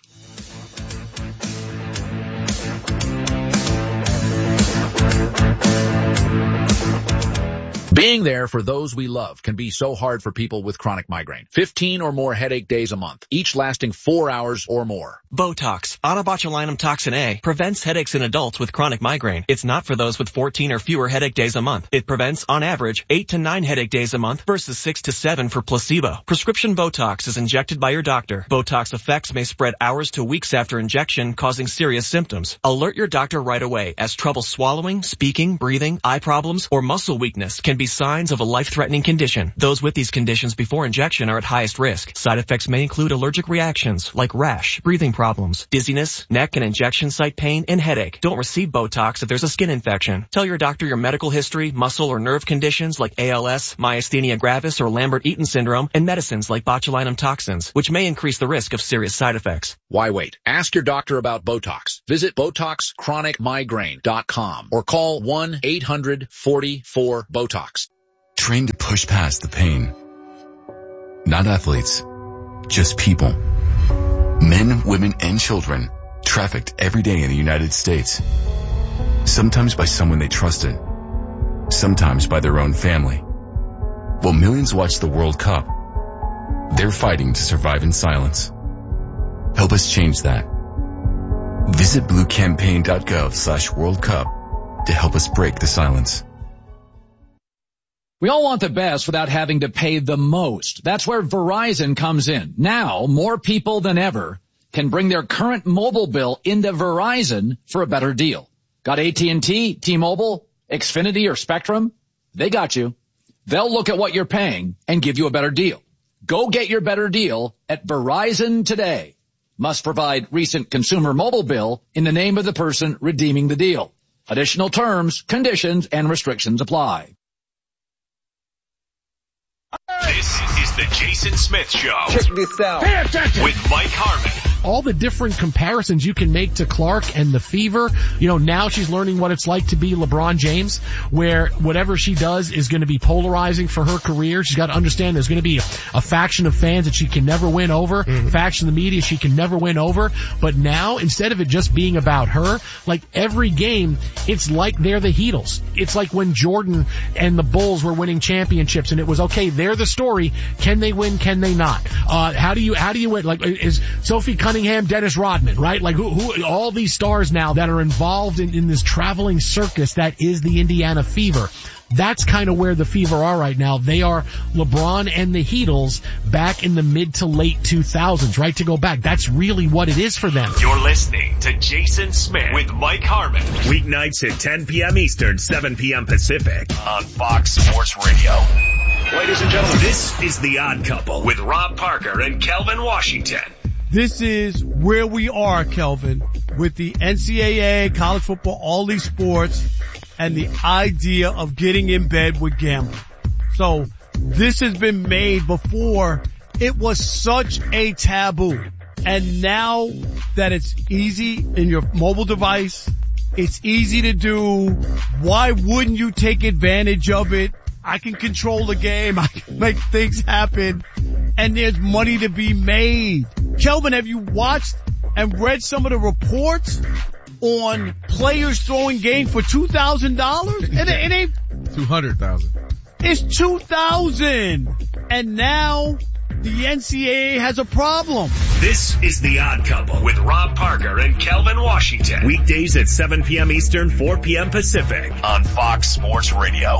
Being there for those we love can be so hard for people with chronic migraine. 15 or more headache days a month, each lasting 4 hours or more. Botox, onabotulinum toxin A, prevents headaches in adults with chronic migraine. It's not for those with 14 or fewer headache days a month. It prevents, on average, 8 to 9 headache days a month versus 6 to 7 for placebo. Prescription Botox is injected by your doctor. Botox effects may spread hours to weeks after injection, causing serious symptoms. Alert your doctor right away, as trouble swallowing, speaking, breathing, eye problems, or muscle weakness can be be signs of a life-threatening condition. Those with these conditions before injection are at highest risk. Side effects may include allergic reactions like rash, breathing problems, dizziness, neck and injection site pain, and headache. Don't receive Botox if there's a skin infection. Tell your doctor your medical history, muscle or nerve conditions like ALS, myasthenia gravis, or Lambert-Eaton syndrome, and medicines like botulinum toxins, which may increase the risk of serious side effects. Why wait? Ask your doctor about Botox. Visit BotoxChronicMigraine.com or call 1-800-44-BOTOX. Trained to push past the pain. Not athletes, just people. Men, women, and children trafficked every day in the United States. Sometimes by someone they trusted. Sometimes by their own family. While millions watch the World Cup, they're fighting to survive in silence. Help us change that. Visit bluecampaign.gov/World Cup to help us break the silence. We all want the best without having to pay the most. That's where Verizon comes in. Now, more people than ever can bring their current mobile bill into Verizon for a better deal. Got AT&T, T-Mobile, Xfinity, or Spectrum? They got you. They'll look at what you're paying and give you a better deal. Go get your better deal at Verizon today. Must provide recent consumer mobile bill in the name of the person redeeming the deal. Additional terms, conditions, and restrictions apply. This is the Jason Smith Show. Check this out. Pay attention. With Mike Harmon. All the different comparisons you can make to Clark and the Fever. You know, now she's learning what it's like to be LeBron James, where whatever she does is going to be polarizing for her career. She's got to understand there's going to be a faction of fans that she can never win over, faction of the media she can never win over. But now, instead of it just being about her, like every game, it's like they're the Heatles. It's like when Jordan and the Bulls were winning championships and it was, okay, they're the story. Can they win? Can they not? How do you win? Like, is Sophie Cunningham, Dennis Rodman, right? Like who all these stars now that are involved in this traveling circus that is the Indiana Fever. That's kind of where the Fever are right now. They are LeBron and the Heatles back in the mid to late 2000s, right? To go back. That's really what it is for them. You're listening to Jason Smith with Mike Harmon. Weeknights at 10 p.m. Eastern, 7 p.m. Pacific on Fox Sports Radio. Ladies and gentlemen, this is The Odd Couple with Rob Parker and Kelvin Washington. This is where we are, Kelvin, with the NCAA, college football, all these sports, and the idea of getting in bed with gambling. So this has been made before. It was such a taboo. And now that it's easy in your mobile device, it's easy to do. Why wouldn't you take advantage of it? I can control the game. I can make things happen. And there's money to be made. Kelvin, have you watched and read some of the reports on players throwing game for $2,000? It ain't $200,000. It's $2,000. And now the NCAA has a problem. This is The Odd Couple with Rob Parker and Kelvin Washington. Weekdays at 7 p.m. Eastern, 4 p.m. Pacific on Fox Sports Radio.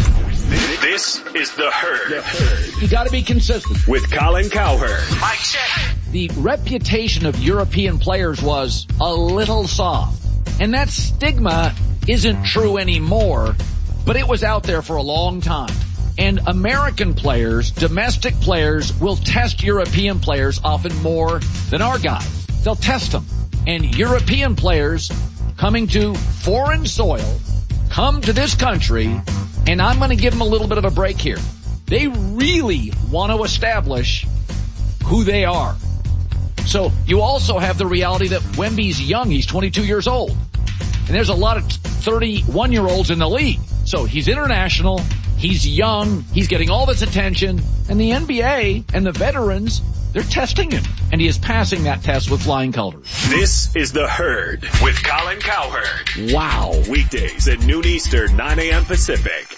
This is The Herd. You got to be consistent. With Colin Cowherd. Mike check. The reputation of European players was a little soft. And that stigma isn't true anymore, but it was out there for a long time. And American players, domestic players, will test European players often more than our guys. They'll test them. And European players coming to foreign soil come to this country, and I'm going to give them a little bit of a break here. They really want to establish who they are. So you also have the reality that Wemby's young. He's 22 years old. And there's a lot of 31-year-olds in the league. So he's international. He's young. He's getting all this attention. And the NBA and the veterans, they're testing him. And he is passing that test with flying colors. This is The Herd with Colin Cowherd. Wow. Weekdays at noon Eastern, 9 a.m. Pacific.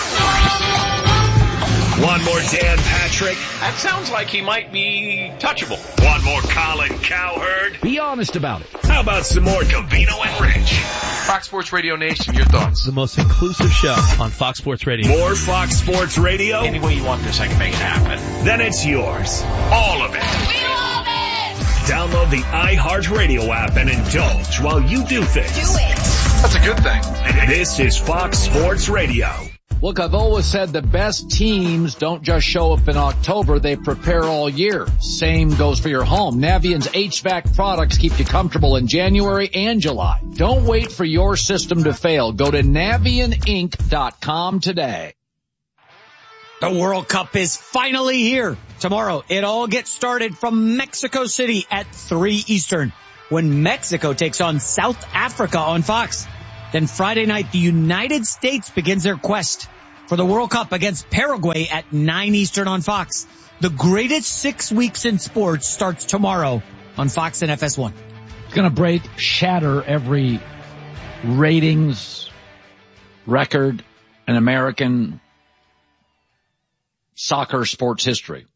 One more Dan Patrick. That sounds like he might be touchable. One more Colin Cowherd. Be honest about it. How about some more Covino and Rich? Fox Sports Radio Nation, your thoughts? The most inclusive show on Fox Sports Radio. More Fox Sports Radio? Any way you want this, I can make it happen. Then it's yours. All of it. We love it! Download the iHeartRadio app and indulge while you do things. Do it! That's a good thing. This is Fox Sports Radio. Look, I've always said the best teams don't just show up in October, they prepare all year. Same goes for your home. Navient's HVAC products keep you comfortable in January and July. Don't wait for your system to fail. Go to NavientInc.com today. The World Cup is finally here. Tomorrow, it all gets started from Mexico City at 3 Eastern when Mexico takes on South Africa on Fox. Then Friday night, the United States begins their quest for the World Cup against Paraguay at 9 Eastern on Fox. The greatest 6 weeks in sports starts tomorrow on Fox and FS1. It's going to shatter every ratings record in American soccer sports history.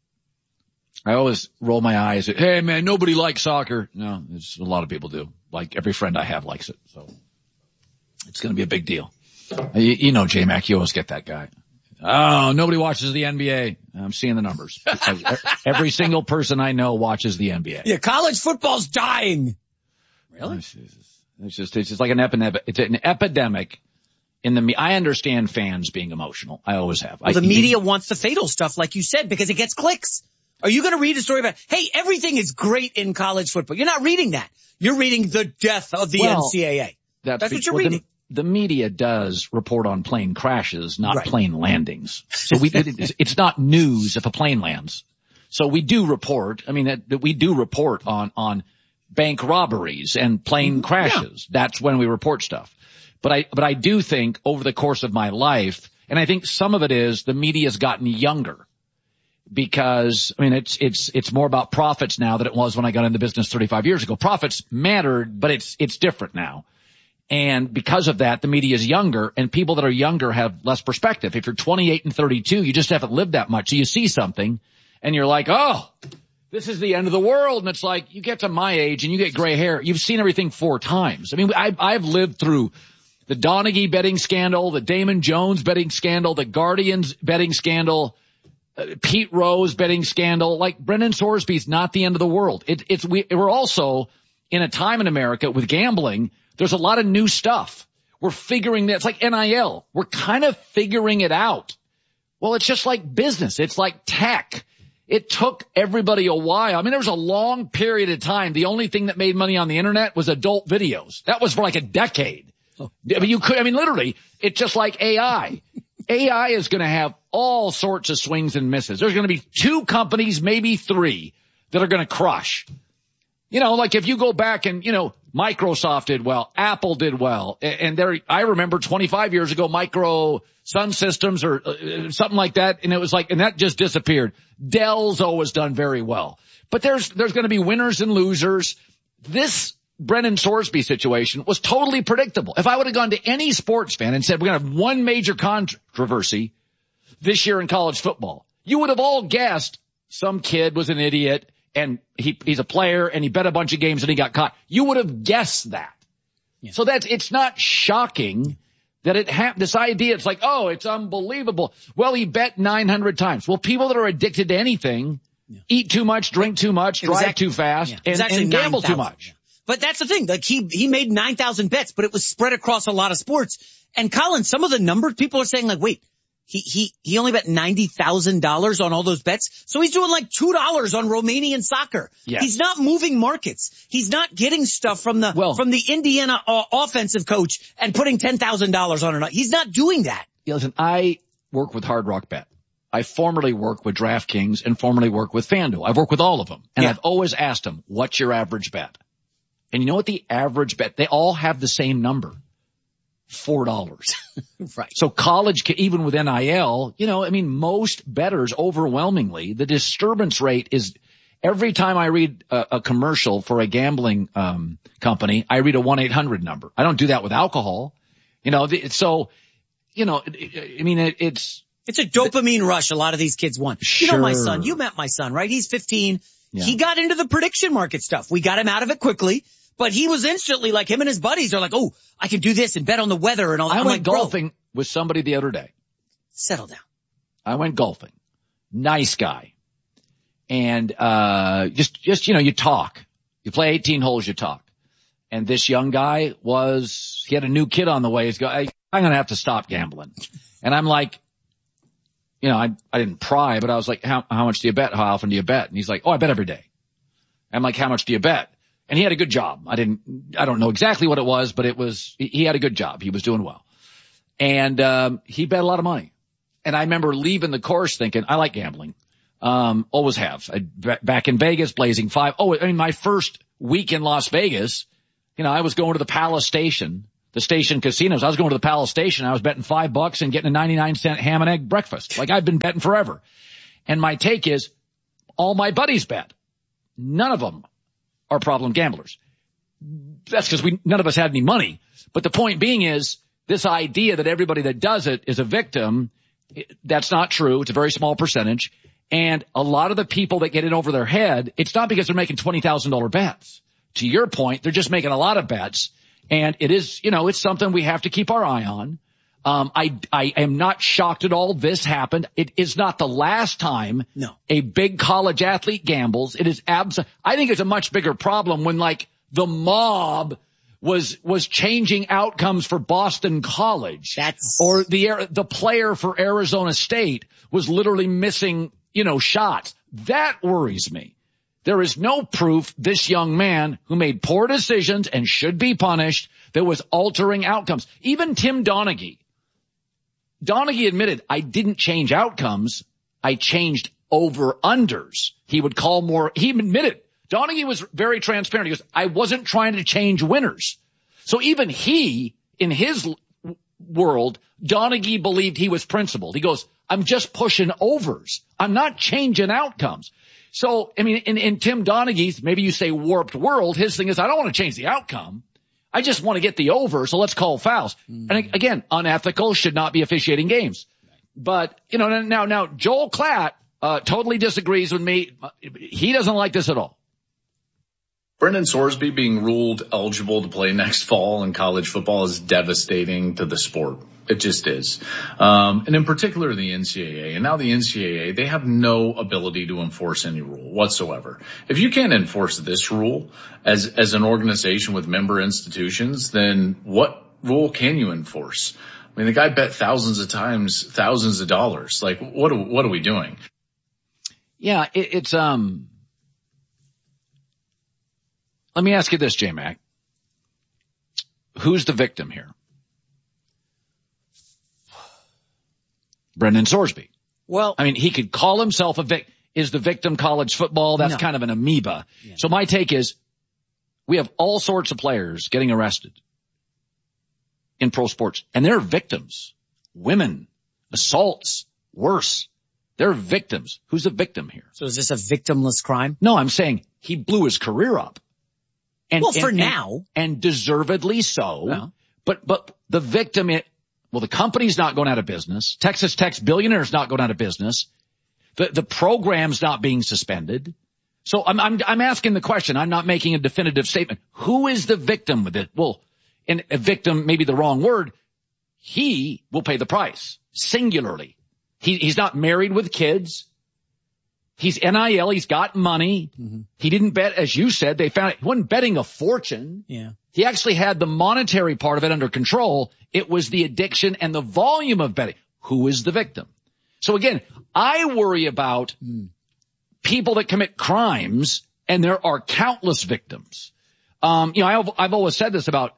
I always roll my eyes at, hey man, nobody likes soccer. No, a lot of people do. Like every friend I have likes it. So it's going to be a big deal. You know, J-Mac, you always get that guy. Oh, nobody watches the NBA. I'm seeing the numbers. Every single person I know watches the NBA. Yeah, college football's dying. Really? It's just like an epidemic. It's an epidemic in the, I understand fans being emotional. I always have. Well, the media wants the fatal stuff, like you said, because it gets clicks. Are you going to read a story about, hey, everything is great in college football? You're not reading that. You're reading the death of the NCAA. That's what you're reading. The media does report on plane crashes, not plane landings. So it's not news if a plane lands. So we do report, that we do report on bank robberies and plane crashes. Yeah. That's when we report stuff. But I do think over the course of my life, and I think some of it is the media's gotten younger because, it's more about profits now than it was when I got into business 35 years ago. Profits mattered, but it's different now. And because of that, the media is younger, and people that are younger have less perspective. If you're 28 and 32, you just haven't lived that much. So you see something and you're like, oh, this is the end of the world. And it's like, you get to my age and you get gray hair. You've seen everything 4 times. I've lived through the Donaghy betting scandal, the Damon Jones betting scandal, the Guardians betting scandal, Pete Rose betting scandal. Like Brendan Sorsby's not the end of the world. We're also in a time in America with gambling. There's a lot of new stuff. We're figuring that. It's like NIL. We're kind of figuring it out. Well, it's just like business. It's like tech. It took everybody a while. There was a long period of time. The only thing that made money on the internet was adult videos. That was for like a decade. Literally, it's just like AI. AI is going to have all sorts of swings and misses. There's going to be 2 companies, maybe 3, that are going to crush. Like if you go back and, Microsoft did well, Apple did well, and I remember 25 years ago, Micro Sun Systems or something like that, and it was like, and that just disappeared. Dell's always done very well. But there's going to be winners and losers. This Brendan Sorsby situation was totally predictable. If I would have gone to any sports fan and said, we're going to have one major controversy this year in college football, you would have all guessed some kid was an idiot and he's a player and he bet a bunch of games and he got caught. You would have guessed that. Yeah. So it's not shocking that it happened. This idea, it's like, oh, it's unbelievable. Well, he bet 900 times. Well, people that are addicted to anything eat too much, drink too much, drive too fast, and gamble too much. Yeah. But that's the thing. Like he made 9,000 bets, but it was spread across a lot of sports. And Colin, some of the numbers people are saying like, wait, he only bet $90,000 on all those bets. So he's doing like $2 on Romanian soccer. Yes. He's not moving markets. He's not getting stuff from the Indiana offensive coach and putting $10,000 on it. He's not doing that. Yeah, listen, I work with Hard Rock Bet. I formerly worked with DraftKings and formerly worked with FanDuel. I've worked with all of them. And I've always asked them, what's your average bet? And you know what the average bet? They all have the same number. $4. Right. So college, even with NIL, most bettors overwhelmingly, the disturbance rate is every time I read a commercial for a gambling, company, I read a 1-800 number. I don't do that with alcohol. It's a dopamine rush a lot of these kids want. Sure. My son, you met my son, right? He's 15. Yeah. He got into the prediction market stuff. We got him out of it quickly. But he was instantly like him and his buddies are like, oh, I can do this and bet on the weather and all that. I went golfing with somebody the other day. Settle down. I went golfing. Nice guy. And, you talk. You play 18 holes, you talk. And this young guy he had a new kid on the way. I'm going to have to stop gambling. And I'm like, you know, I didn't pry, but I was like, how much do you bet? How often do you bet? And he's like, oh, I bet every day. I'm like, how much do you bet? And he had a good job. I don't know exactly what it was, but he had a good job. He was doing well. And, he bet a lot of money. And I remember leaving the course thinking, I like gambling. Always have. Back in Vegas, Blazing 5. My first week in Las Vegas, you know, I was going to the Palace Station, the station casinos. I was going to the Palace Station. I was betting $5 and getting a 99-cent ham and egg breakfast. Like I've been betting forever. And my take is all my buddies bet. None of them are problem gamblers. That's because none of us had any money. But the point being is this idea that everybody that does it is a victim. That's not true. It's a very small percentage. And a lot of the people that get in over their head, it's not because they're making $20,000 bets. To your point, they're just making a lot of bets. And it is, you know, it's something we have to keep our eye on. I am not shocked at all this happened. It is not the last time a big college athlete gambles. It is I think it's a much bigger problem when like the mob was changing outcomes for Boston College. Or the player for Arizona State was literally missing, you know, shots. That worries me. There is no proof this young man who made poor decisions and should be punished that was altering outcomes. Even Tim Donaghy admitted, I didn't change outcomes. I changed over-unders. He admitted. Donaghy was very transparent. He goes, I wasn't trying to change winners. So even in his world, Donaghy believed he was principled. He goes, I'm just pushing overs. I'm not changing outcomes. So, I mean, in Tim Donaghy's, maybe you say warped world, his thing is, I don't want to change the outcome. I just want to get the over, so let's call fouls. And again, unethical, should not be officiating games. But, you know, now Joel Klatt, totally disagrees with me. He doesn't like this at all. Brendan Sorsby being ruled eligible to play next fall in college football is devastating to the sport. It just is. And in particular, the NCAA. And now the NCAA, they have no ability to enforce any rule whatsoever. If you can't enforce this rule as an organization with member institutions, then what rule can you enforce? I mean, the guy bet thousands of times, thousands of dollars. Like, what are we doing? Yeah, it's let me ask you this, J-Mac. Who's the victim here? Brendan Sorsby. Well, I mean, he could call himself a victim. Is the victim college football? That's kind of an amoeba. Yeah. So my take is we have all sorts of players getting arrested in pro sports, and they're victims. Women, assaults, worse. They're victims. Who's the victim here? So is this a victimless crime? No, I'm saying he blew his career up. Now. And deservedly so. Yeah. But the victim, the company's not going out of business. Texas Tech's billionaire's not going out of business. The program's not being suspended. So I'm asking the question. I'm not making a definitive statement. Who is the victim with it? Well, and a victim may be the wrong word. He will pay the price singularly. He's not married with kids. He's NIL. He's got money. Mm-hmm. He didn't bet, as you said. They found he wasn't betting a fortune. Yeah. He actually had the monetary part of it under control. It was the addiction and the volume of betting. Who is the victim? So again, I worry about people that commit crimes, and there are countless victims. I've always said this about,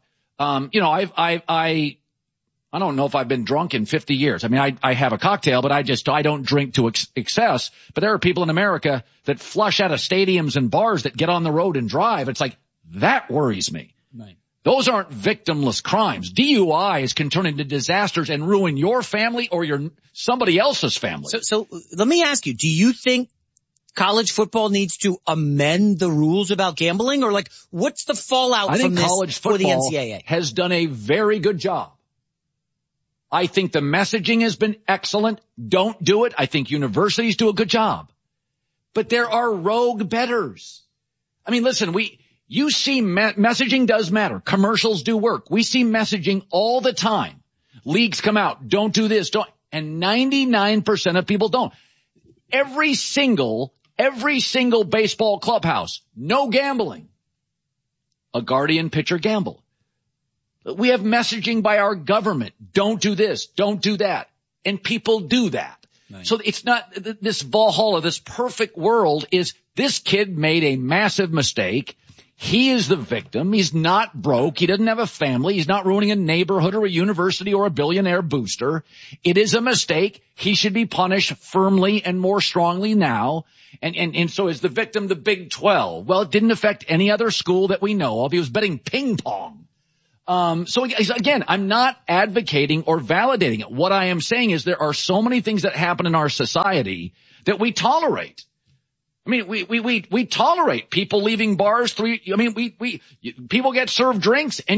I don't know if I've been drunk in 50 years. I mean, I have a cocktail, but I don't drink to excess. But there are people in America that flush out of stadiums and bars that get on the road and drive. It's like, that worries me. Right. Those aren't victimless crimes. DUIs can turn into disasters and ruin your family or somebody else's family. So let me ask you, do you think college football needs to amend the rules about gambling, or like, what's the fallout from this college for the football NCAA? Has done a very good job. I think the messaging has been excellent. Don't do it. I think universities do a good job. But there are rogue bettors. I mean, listen, you see messaging does matter. Commercials do work. We see messaging all the time. Leagues come out, don't do this, and 99% of people don't. Every single baseball clubhouse, no gambling. A Guardian pitcher gamble. We have messaging by our government. Don't do this. Don't do that. And people do that. Nice. So it's not this Valhalla, this perfect world is this kid made a massive mistake. He is the victim. He's not broke. He doesn't have a family. He's not ruining a neighborhood or a university or a billionaire booster. It is a mistake. He should be punished firmly and more strongly now. And so is the victim the Big 12? Well, it didn't affect any other school that we know of. He was betting ping pong. So again, I'm not advocating or validating it. What I am saying is there are so many things that happen in our society that we tolerate. I mean, we tolerate people leaving bars people get served drinks and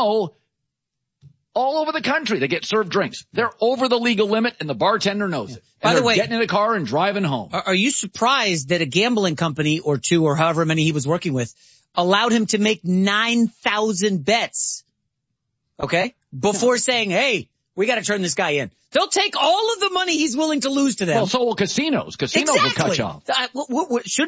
all over the country they get served drinks. They're over the legal limit and the bartender knows it. By the way, getting in a car and driving home. Are you surprised that a gambling company or two or however many he was working with allowed him to make 9,000 bets? Okay. Before saying, hey, we got to turn this guy in. They'll take all of the money he's willing to lose to them. Well, so will casinos. Casinos will cut you off. Should